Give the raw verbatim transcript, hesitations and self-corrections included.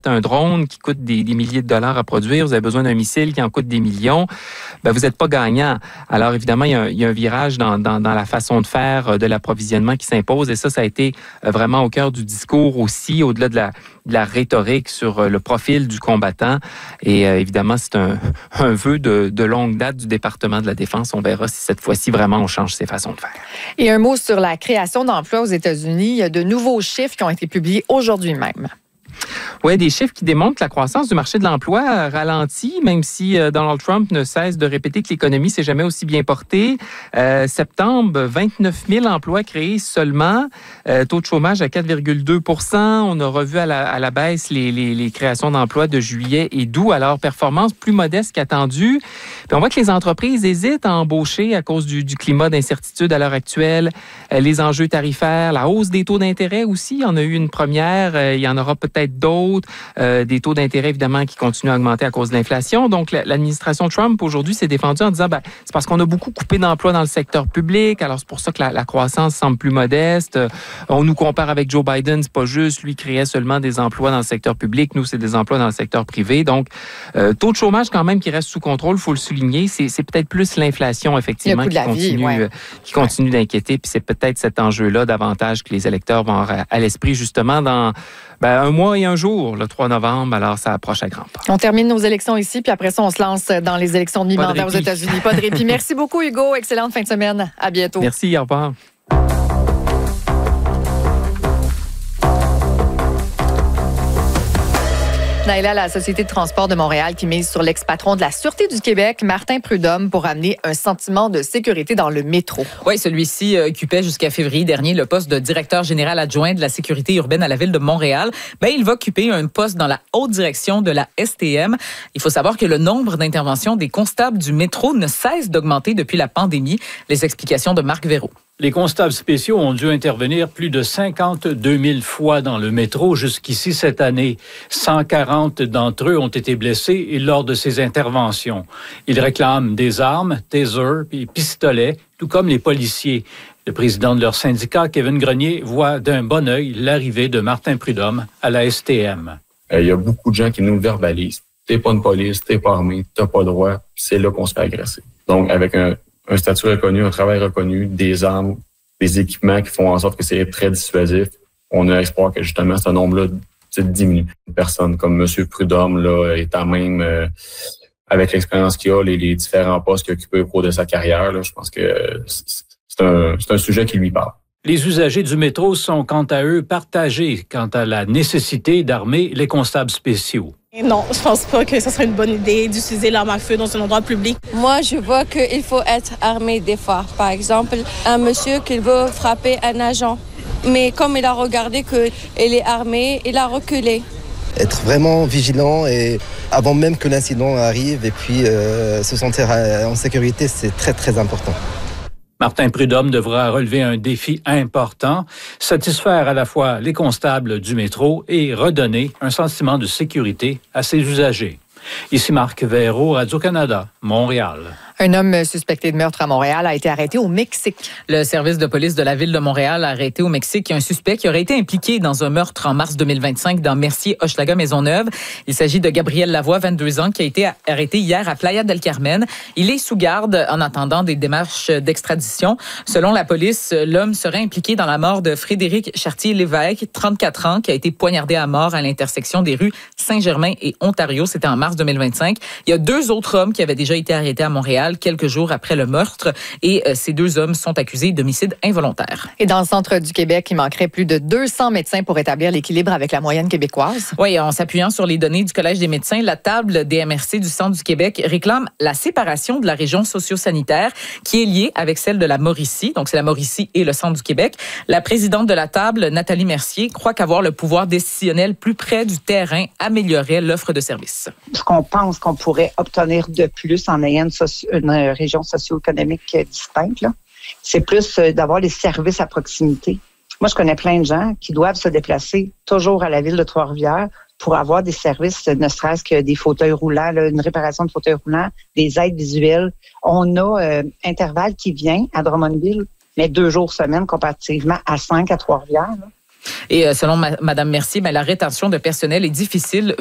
un drone qui coûte des, des milliers de dollars à produire, vous avez besoin d'un missile qui en coûte des millions, ben vous n'êtes pas gagnant. Alors évidemment, il y a un, il y a un virage dans, dans, dans la façon de faire de l'approvisionnement qui s'impose et ça, ça a été vraiment au cœur du discours aussi, au-delà de la, de la rhétorique sur le profil du combattant. Et euh, évidemment, c'est un, un vœu de, de longue date du département de la Défense. On verra si cette fois-ci, vraiment, on change ses façons de faire. Et un mot sur la création d'emplois aux États-Unis. Il y a de nouveaux chiffres qui ont été publiés aujourd'hui même. Oui, des chiffres qui démontrent que la croissance du marché de l'emploi ralentit, même si euh, Donald Trump ne cesse de répéter que l'économie s'est jamais aussi bien portée. Euh, septembre, vingt-neuf mille emplois créés seulement, euh, taux de chômage à quatre virgule deux pour cent. On a revu à la, à la baisse les, les, les créations d'emplois de juillet et d'août, alors performance plus modeste qu'attendue. Puis on voit que les entreprises hésitent à embaucher à cause du, du climat d'incertitude à l'heure actuelle, euh, les enjeux tarifaires, la hausse des taux d'intérêt aussi. Il y en a eu une première, euh, il y en aura peut-être d'autres. Euh, des taux d'intérêt, évidemment, qui continuent à augmenter à cause de l'inflation. Donc, l'administration Trump, aujourd'hui, s'est défendue en disant ben, c'est parce qu'on a beaucoup coupé d'emplois dans le secteur public, alors c'est pour ça que la, la croissance semble plus modeste. Euh, on nous compare avec Joe Biden, c'est pas juste. Lui créait seulement des emplois dans le secteur public. Nous, c'est des emplois dans le secteur privé. Donc, euh, taux de chômage, quand même, qui reste sous contrôle, il faut le souligner. C'est, c'est peut-être plus l'inflation, effectivement, qui continue, vie, ouais. euh, qui continue ouais. d'inquiéter. Puis c'est peut-être cet enjeu-là davantage que les électeurs vont avoir à, à l'esprit, justement, dans ben, un mois et un jour, le trois novembre, alors ça approche à grands pas. On termine nos élections ici, puis après ça, on se lance dans les élections de mi-mandat aux États-Unis. Pas de répit. Merci beaucoup, Hugo. Excellente fin de semaine. À bientôt. Merci, au revoir. Naïla, la Société de transport de Montréal qui mise sur l'ex-patron de la Sûreté du Québec, Martin Prudhomme, pour amener un sentiment de sécurité dans le métro. Oui, celui-ci occupait jusqu'à février dernier le poste de directeur général adjoint de la sécurité urbaine à la Ville de Montréal. Ben, il va occuper un poste dans la haute direction de la S T M. Il faut savoir que le nombre d'interventions des constables du métro ne cesse d'augmenter depuis la pandémie. Les explications de Marc Véraud. Les constables spéciaux ont dû intervenir plus de cinquante-deux mille fois dans le métro jusqu'ici cette année. cent quarante d'entre eux ont été blessés lors de ces interventions. Ils réclament des armes, tasers et pistolets, tout comme les policiers. Le président de leur syndicat, Kevin Grenier, voit d'un bon œil l'arrivée de Martin Prudhomme à la S T M. Il euh, y a beaucoup de gens qui nous verbalisent. T'es pas une police, t'es pas armé, t'as pas droit. C'est là qu'on se fait agresser. Donc, avec un un statut reconnu, un travail reconnu, des armes, des équipements qui font en sorte que c'est très dissuasif. On a espoir que justement ce nombre-là diminue. Une personne comme M. Prudhomme là, est à même, euh, avec l'expérience qu'il a, les, les différents postes qu'il a occupés au cours de sa carrière, là, je pense que c'est un, c'est un sujet qui lui parle. Les usagers du métro sont quant à eux partagés quant à la nécessité d'armer les constables spéciaux. Non, je pense pas que ce serait une bonne idée d'utiliser l'arme à feu dans un endroit public. Moi, je vois qu'il faut être armé des fois. Par exemple, un monsieur qui veut frapper un agent, mais comme il a regardé qu'il est armé, il a reculé. Être vraiment vigilant et avant même que l'incident arrive et puis euh, se sentir en sécurité, c'est très, très important. Martin Prudhomme devra relever un défi important, satisfaire à la fois les constables du métro et redonner un sentiment de sécurité à ses usagers. Ici Marc Véraud, Radio-Canada, Montréal. Un homme suspecté de meurtre à Montréal a été arrêté au Mexique. Le service de police de la Ville de Montréal a arrêté au Mexique un suspect qui aurait été impliqué dans un meurtre en mars deux mille vingt-cinq dans Mercier-Hochelaga-Maisonneuve. Il s'agit de Gabriel Lavoie, vingt-deux ans, qui a été arrêté hier à Playa del Carmen. Il est sous garde en attendant des démarches d'extradition. Selon la police, l'homme serait impliqué dans la mort de Frédéric Chartier-Lévesque, trente-quatre ans, qui a été poignardé à mort à l'intersection des rues Saint-Germain et Ontario. C'était en mars deux mille vingt-cinq. Il y a deux autres hommes qui avaient déjà été arrêtés à Montréal quelques jours après le meurtre et euh, ces deux hommes sont accusés d'homicide involontaire. Et dans le centre du Québec, il manquerait plus de deux cents médecins pour établir l'équilibre avec la moyenne québécoise. Oui, en s'appuyant sur les données du Collège des médecins, la table des M R C du centre du Québec réclame la séparation de la région socio-sanitaire qui est liée avec celle de la Mauricie. Donc, c'est la Mauricie et le centre du Québec. La présidente de la table, Nathalie Mercier, croit qu'avoir le pouvoir décisionnel plus près du terrain améliorerait l'offre de services. Ce qu'on pense qu'on pourrait obtenir de plus en ayant une, socio- une région socio-économique distincte, là, c'est plus d'avoir les services à proximité. Moi, je connais plein de gens qui doivent se déplacer toujours à la ville de Trois-Rivières pour avoir des services, ne serait-ce que des fauteuils roulants, là, une réparation de fauteuils roulants, des aides visuelles. On a euh, Intervalle qui vient à Drummondville, mais deux jours semaine comparativement à cinq à Trois-Rivières. Là. Et selon Mme Mercier, ben, la rétention de personnel est difficile